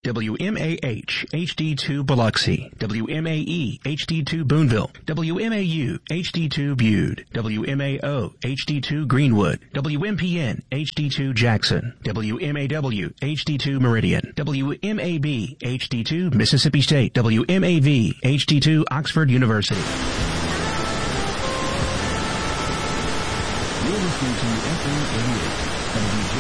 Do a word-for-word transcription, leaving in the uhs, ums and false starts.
W M A H H D two Biloxi, W M A E H D two Boonville, W M A U H D two Bude, W M A O H D two Greenwood, W M P N H D two Jackson, W M A W H D two Meridian, W M A B H D two Mississippi State, W M A V H D two Oxford University. You're listening to F M eighty-eight, W J